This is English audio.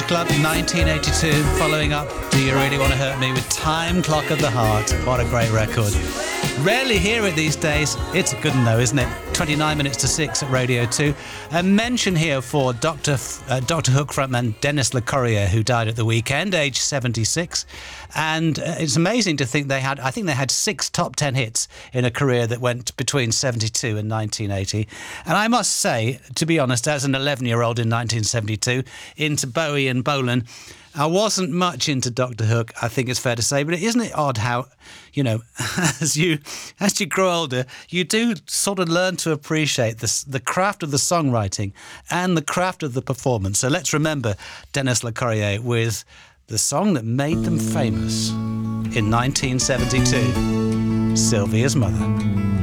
Club, 1982, following up Do You Really Want to Hurt Me with Time Clock of the Heart. What a great record. Rarely hear it these days. It's a good one though, isn't it? 29 minutes to 6 at Radio 2. A mention here for Dr. Hook frontman Dennis LeCorrier, who died at the weekend, aged 76. And it's amazing to think they had 6 top 10 hits in a career that went between 72 and 1980. And I must say, to be honest, as an 11-year-old in 1972, into Bowie and Bolan, I wasn't much into Dr. Hook, I think it's fair to say, but isn't it odd how, as you grow older, you do sort of learn to appreciate the craft of the songwriting and the craft of the performance. So let's remember Dennis LeCorrier with the song that made them famous in 1972, Sylvia's Mother.